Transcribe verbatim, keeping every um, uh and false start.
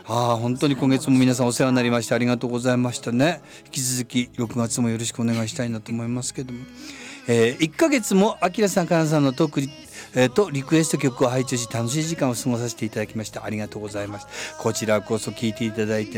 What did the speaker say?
ああ、本当に今月も皆さんお世話になりましてありがとうございましたね。引き続きろくがつもよろしくお願いしたいなと思いますけども、えー、いっかげつもあきらさんかなさんのトーク、えー、とリクエスト曲を拝聴し楽しい時間を過ごさせていただきました。ありがとうございました。こちらこそ聞いていただいて